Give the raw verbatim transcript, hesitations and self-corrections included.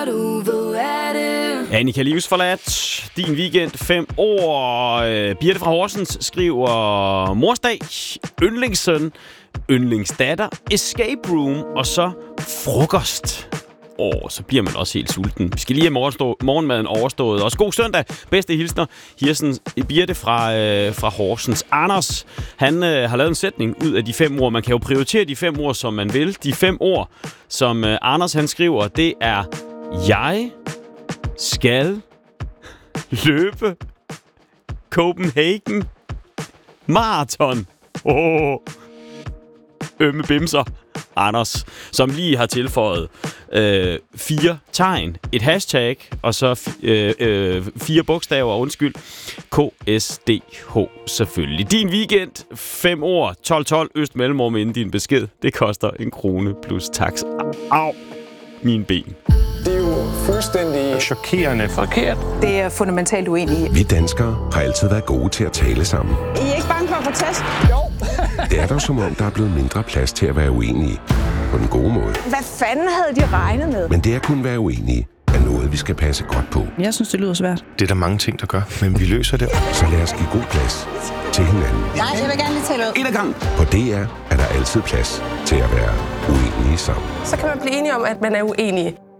Annika Livsforladt, din weekend, fem år. Birte fra Horsens skriver morsdag, yndlingssøn, yndlingsdatter, escape room og så frokost. Åh, så bliver man også helt sulten. Vi skal lige have morgenmaden overstået. Også god søndag. Bedste hilsner. Hirsen Birte fra, øh, fra Horsens. Anders, han øh, har lavet en sætning ud af de fem ord. Man kan jo prioritere de fem ord, som man vil. De fem ord, som øh, Anders han skriver, det er jeg skal løbe Copenhagen Marathon. Åh, ømme bimser. Anders, som lige har tilføjet øh, fire tegn, et hashtag, og så øh, øh, fire bogstaver, undskyld, K S D H selvfølgelig. Din weekend, fem ord, tolv tolv, øst mellemrum inden din besked. Det koster en krone plus tax. Au, mine ben. Det er jo fuldstændig chokerende forkert. Det er fundamentalt uenige. Vi danskere har altid været gode til at tale sammen. I er ikke bange for at få tæsk? Jo. Det er dog som om, der er blevet mindre plads til at være uenige. På den gode måde. Hvad fanden havde de regnet med? Men det at kunne være uenige er noget, vi skal passe godt på. Jeg synes, det lyder svært. Det er der mange ting, der gør, men vi løser det. Så lad os give god plads til hinanden. Nej, jeg vil gerne lige tale ud. En ad gang. På D R er der altid plads til at være uenige sammen. Så kan man blive enige om, at man er uenige.